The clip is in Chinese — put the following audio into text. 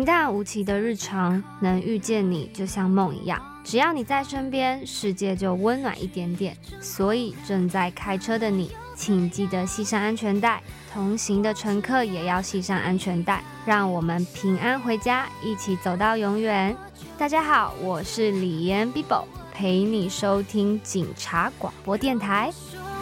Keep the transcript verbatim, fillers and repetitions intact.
平淡无奇的日常，能遇见你就像梦一样，只要你在身边，世界就温暖一点点。所以正在开车的你，请记得系上安全带，同行的乘客也要系上安全带，让我们平安回家，一起走到永远。大家好，我是李妍 Bibo， 陪你收听警察广播电台。